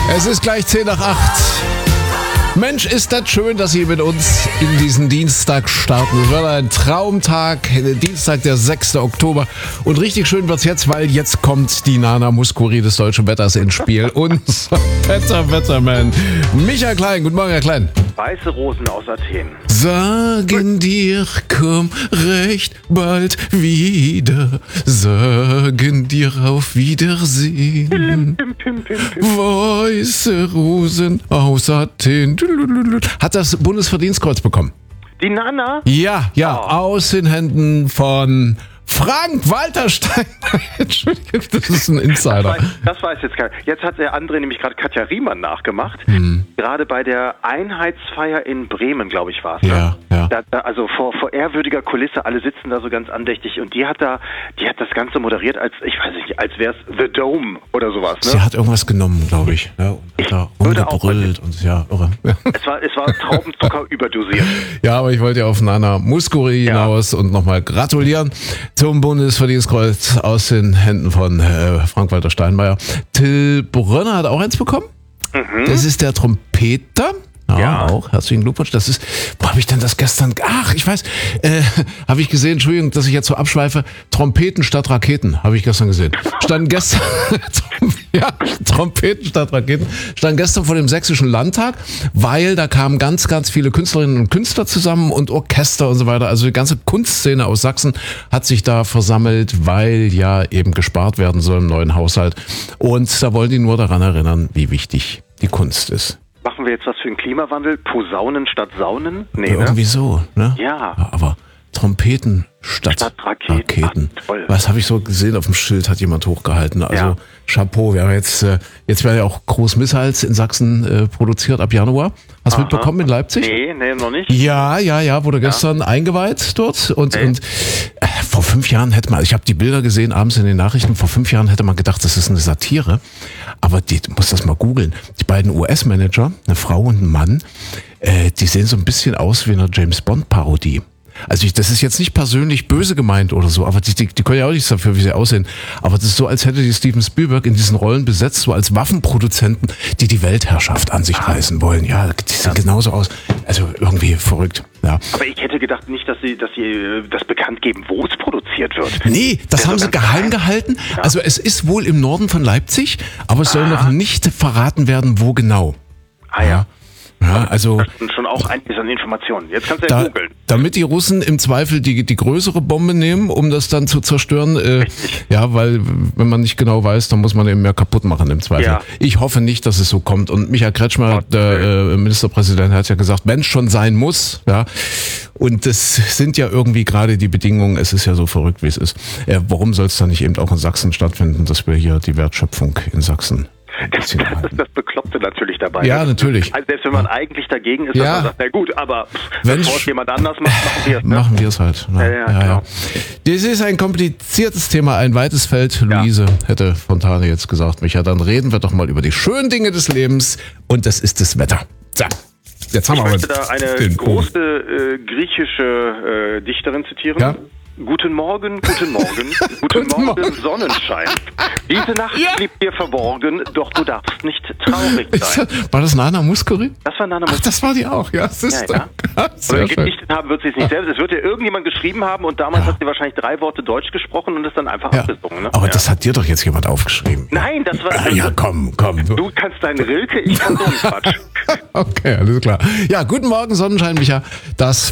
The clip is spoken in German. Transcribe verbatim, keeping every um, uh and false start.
Es ist gleich zehn nach acht. Mensch, ist das schön, dass Sie mit uns in diesen Dienstag starten. Es wird ein Traumtag, Dienstag, der sechster Oktober. Und richtig schön wird's jetzt, weil jetzt kommt die Nana Mouskouri des deutschen Wetters ins Spiel. Unser Wetter-Wetterman Michael Klein. Guten Morgen, Herr Klein. Weiße Rosen aus Athen. Sagen dir, komm recht bald wieder. Sagen dir auf Wiedersehen. Pim, pim, pim, pim. Weiße Rosen aus Athen. Hat das Bundesverdienstkreuz bekommen? Die Nana? Ja, ja, Oh. aus den Händen von Frank-Walter Steinmeier. Entschuldigung, das ist ein Insider. Das weiß, das weiß jetzt keiner. Jetzt hat der André nämlich gerade Katja Riemann nachgemacht. Hm. Gerade bei der Einheitsfeier in Bremen, glaube ich, war es. Ja, ja. Da, da, also vor, vor ehrwürdiger Kulisse, alle sitzen da so ganz andächtig und die hat da, die hat das Ganze moderiert als, ich weiß nicht, als wäre es The Dome oder sowas. Ne? Sie hat irgendwas genommen, glaube ich. Ja, und Ich da würde auch rumgebrüllt und ja, irre. Ja. Es war, es war Traubenzucker überdosiert. Ja, aber ich wollte ja auf Nana Mouskouri Ja. hinaus und nochmal gratulieren zum Bundesverdienstkreuz aus den Händen von äh, Frank-Walter Steinmeier. Till Brönner hat auch eins bekommen. Mhm. Das ist der Trompeter. Ja, Ja. auch. Herzlichen Glückwunsch. Das ist, wo habe ich denn das gestern? Ach, ich weiß, äh, habe ich gesehen, Entschuldigung, dass ich jetzt so abschweife. Trompeten statt Raketen, habe ich gestern gesehen. Stand gestern, ja, Trompeten statt Raketen, stand gestern vor dem Sächsischen Landtag, weil da kamen ganz, ganz viele Künstlerinnen und Künstler zusammen und Orchester und so weiter. Also die ganze Kunstszene aus Sachsen hat sich da versammelt, weil ja eben gespart werden soll im neuen Haushalt. Und da wollen die nur daran erinnern, wie wichtig die Kunst ist. Machen wir jetzt was für den Klimawandel? Posaunen statt Saunen? Nee, ne? Irgendwie so, ne? Ja. Aber Trompeten statt, Statt Raketen. Raketen. Ach, toll. Was habe ich so gesehen auf dem Schild, hat jemand hochgehalten. Also Ja. Chapeau. Wir haben jetzt, äh, jetzt werden ja auch Groß Missiles in Sachsen äh, produziert ab Januar. Hast du Aha. mitbekommen in Leipzig? Nee, nee, noch nicht. Ja, ja, ja, wurde gestern eingeweiht dort und, Okay. und äh, vor fünf Jahren hätte man, ich habe die Bilder gesehen abends in den Nachrichten, vor fünf Jahren hätte man gedacht, das ist eine Satire, aber die, du musst das mal googeln. Die beiden U S-Manager, eine Frau und ein Mann, äh, die sehen so ein bisschen aus wie eine James-Bond-Parodie. Also ich, das ist jetzt nicht persönlich böse gemeint oder so, aber die, die, die können ja auch nichts dafür, wie sie aussehen. Aber das ist so, als hätte die Steven Spielberg in diesen Rollen besetzt, so als Waffenproduzenten, die die Weltherrschaft an sich reißen wollen. Ja, die sehen genauso aus. Also irgendwie verrückt. Ja. Aber ich hätte gedacht nicht, dass sie, dass sie äh, das bekannt geben, wo es produziert wird. Nee, das Ja, haben so sie ganz geheim geheim. gehalten. Also es ist wohl im Norden von Leipzig, aber es soll Ah. noch nicht verraten werden, wo genau. Ah ja. Ja, also Das sind schon auch einiges an Informationen. Jetzt kannst du ja da, googeln. damit die Russen im Zweifel die, die größere Bombe nehmen, um das dann zu zerstören. Äh, ja, weil wenn man nicht genau weiß, dann muss man eben mehr kaputt machen im Zweifel. Ja. Ich hoffe nicht, dass es so kommt. Und Michael Kretschmer, der äh, Ministerpräsident, hat ja gesagt, wenn es schon sein muss. Ja. Und das sind ja irgendwie gerade die Bedingungen. Es ist ja so verrückt, wie es ist. Äh, warum soll es dann nicht eben auch in Sachsen stattfinden, dass wir hier die Wertschöpfung in Sachsen Das, das ist das Bekloppte natürlich dabei. Ja, natürlich. Also selbst wenn man eigentlich dagegen ist, Ja. dass man sagt, na gut, aber pff, Wenn bevor es sch- jemand anders macht, machen wir es. Ne? Machen wir es halt. Ne? Ja, ja, genau. Das ist ein kompliziertes Thema, ein weites Feld. Luise hätte Fontane jetzt gesagt, Micha, dann reden wir doch mal über die schönen Dinge des Lebens und das ist das Wetter. So, jetzt haben Ich wir möchte aber da eine den große äh, griechische äh, Dichterin zitieren. Ja. Guten Morgen, guten Morgen, guten Guten Morgen, Morgen. Sonnenschein. Diese Nacht Ja. blieb dir verborgen, doch du darfst nicht traurig Ist sein. das, war das Nana Mouskouri? Das war Nana Ach, Mus- das war die auch, ja. Das ist Ja, ja. ja, sehr Oder schön. gedichtet haben wird sie es nicht selbst. Es wird ja irgendjemand geschrieben haben und damals Ja. hat sie wahrscheinlich drei Worte Deutsch gesprochen und ist dann einfach Ja. abgesungen. Ne? Aber ja. das hat dir doch jetzt jemand aufgeschrieben. Nein, das war... Ah, ja, komm, komm. Du. Du kannst deinen Rilke, ich kann so einen Quatsch. Okay, alles klar. Ja, guten Morgen, Sonnenschein, Micha. Das